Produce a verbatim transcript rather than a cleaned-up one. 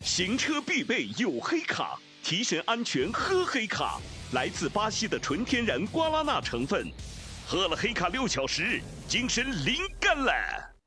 行车必备有黑卡，提神安全喝黑卡。来自巴西的纯天然瓜拉纳成分，喝了黑卡六小时，精神灵感了。